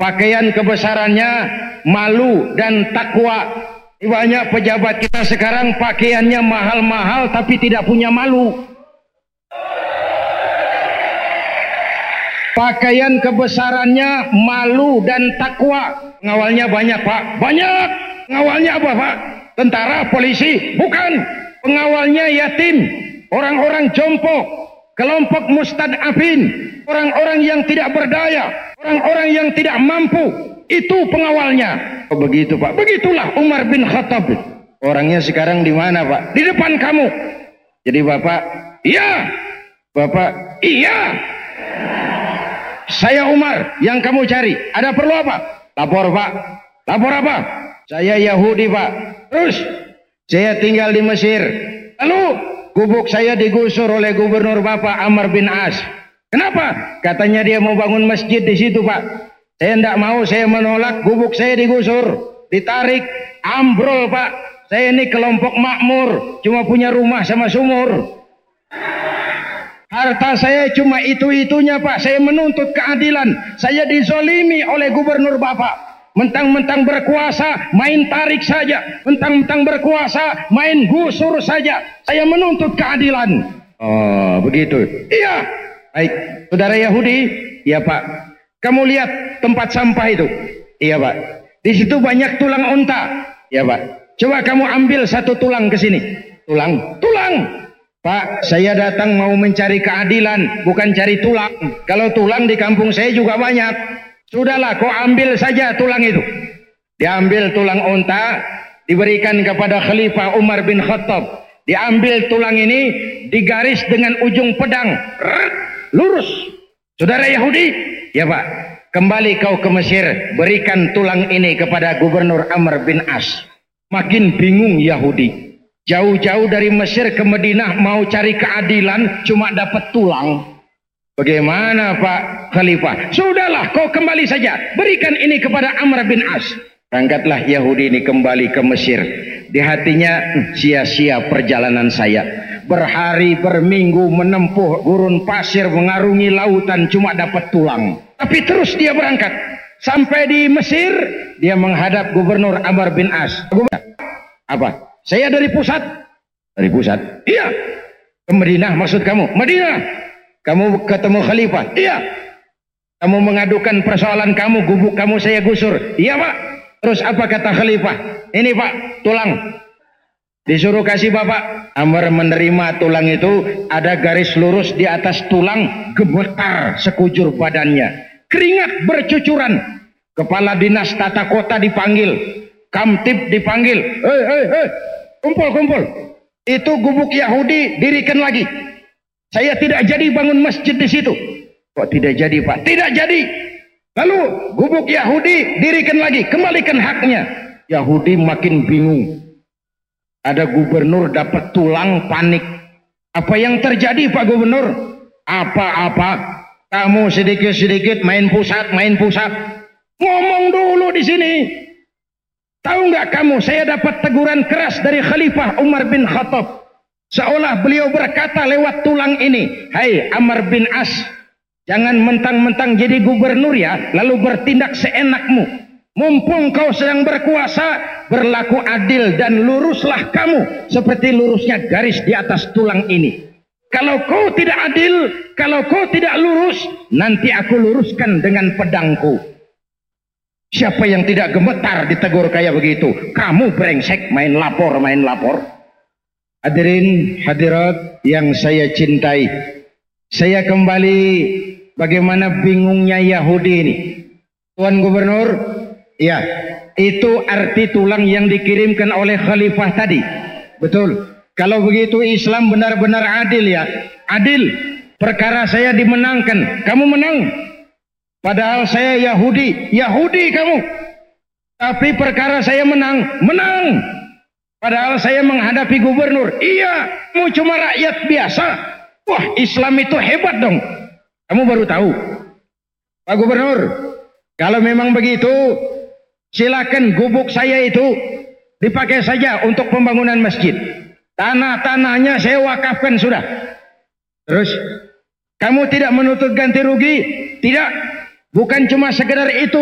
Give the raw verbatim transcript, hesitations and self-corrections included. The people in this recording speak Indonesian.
Pakaian kebesarannya malu dan takwa. Banyak pejabat kita sekarang pakaiannya mahal-mahal tapi tidak punya malu. Pakaian kebesarannya malu dan takwa. Pengawalnya banyak, Pak. Banyak. Pengawalnya apa, Pak? Tentara, polisi? Bukan. Pengawalnya yatim, orang-orang jompo, kelompok mustad'afin, orang-orang yang tidak berdaya, orang-orang yang tidak mampu. Itu pengawalnya. Oh, begitu, Pak. Begitulah Umar bin Khattab. Orangnya sekarang di mana, Pak? Di depan kamu. Jadi Bapak, iya. Bapak, iya. Saya Umar yang kamu cari. Ada perlu apa? Lapor, Pak. Lapor apa? Saya Yahudi, Pak. Terus saya tinggal di Mesir. Lalu gubuk saya digusur oleh gubernur Bapak Amr bin As. Kenapa? Katanya dia mau bangun masjid di situ, Pak. Saya tidak mau, saya menolak. Gubuk saya digusur, ditarik, ambrol, Pak. Saya ini kelompok makmur, cuma punya rumah sama sumur. Harta saya cuma itu-itunya, Pak. Saya menuntut keadilan. Saya dizolimi oleh gubernur Bapak. Mentang-mentang berkuasa, main tarik saja. Mentang-mentang berkuasa, main gusur saja. Saya menuntut keadilan. Oh, begitu. Iya. Baik, saudara Yahudi. Iya, Pak. Kamu lihat tempat sampah itu. Iya, Pak. Di situ banyak tulang unta. Iya, Pak. Coba kamu ambil satu tulang ke sini. Tulang. Tulang. Pak, saya datang mau mencari keadilan, bukan cari tulang. Kalau tulang di kampung saya juga banyak. Sudahlah, kau ambil saja tulang itu. Diambil tulang unta, diberikan kepada Khalifah Umar bin Khattab. Diambil tulang ini, digaris dengan ujung pedang. Lurus. Saudara Yahudi? Ya, Pak. Kembali kau ke Mesir, berikan tulang ini kepada Gubernur Amr bin As. Makin bingung Yahudi. Jauh-jauh dari Mesir ke Madinah mau cari keadilan, cuma dapat tulang. Bagaimana, Pak Khalifah? Sudahlah, kau kembali saja. Berikan ini kepada Amr bin As. Berangkatlah Yahudi ini kembali ke Mesir. Di hatinya, sia-sia perjalanan saya. Berhari berminggu menempuh gurun pasir, mengarungi lautan, cuma dapat tulang. Tapi terus dia berangkat. Sampai di Mesir, dia menghadap Gubernur Amr bin As. Apa? Saya dari pusat. Dari pusat? Iya. Ke Madinah maksud kamu? Madinah. Kamu ketemu Khalifah? Iya. Kamu mengadukan persoalan kamu, gubuk kamu saya gusur? Iya, Pak. Terus apa kata Khalifah? Ini, Pak, tulang. Disuruh kasih Bapak. Amr menerima tulang itu, ada garis lurus di atas tulang, gemetar sekujur badannya. Keringat bercucuran. Kepala dinas tata kota dipanggil. Kamtib dipanggil. Hei, hei, hei. Kumpul, kumpul. Itu gubuk Yahudi, dirikan lagi. Saya tidak jadi bangun masjid di situ. Kok tidak jadi, Pak? Tidak jadi. Lalu gubuk Yahudi, dirikan lagi. Kembalikan haknya. Yahudi makin bingung. Ada gubernur dapat tulang, panik. Apa yang terjadi, Pak Gubernur? Apa-apa. Kamu sedikit-sedikit main pusat, main pusat. Ngomong dulu di sini. Tahu nggak kamu, saya dapat teguran keras dari Khalifah Umar bin Khattab. Seolah beliau berkata lewat tulang ini, hai Amr bin As, jangan mentang-mentang jadi gubernur ya, lalu bertindak seenakmu. Mumpung kau sedang berkuasa, berlaku adil dan luruslah kamu, seperti lurusnya garis di atas tulang ini. Kalau kau tidak adil, kalau kau tidak lurus, nanti aku luruskan dengan pedangku. Siapa yang tidak gemetar ditegur kayak begitu? Kamu brengsek, main lapor, main lapor. Hadirin hadirat yang saya cintai, saya kembali bagaimana bingungnya Yahudi ini. Tuan Gubernur, ya, itu arti tulang yang dikirimkan oleh Khalifah tadi. Betul. Kalau begitu Islam benar-benar adil ya. Adil. Perkara saya dimenangkan, kamu menang. Padahal saya Yahudi, Yahudi kamu. Tapi perkara saya menang, menang. Padahal saya menghadapi gubernur. Iya, kamu cuma rakyat biasa. Wah, Islam itu hebat dong. Kamu baru tahu. Pak Gubernur, kalau memang begitu, silakan gubuk saya itu dipakai saja untuk pembangunan masjid. Tanah-tanahnya saya wakafkan sudah. Terus, kamu tidak menuntut ganti rugi? Tidak. Bukan cuma sekedar itu.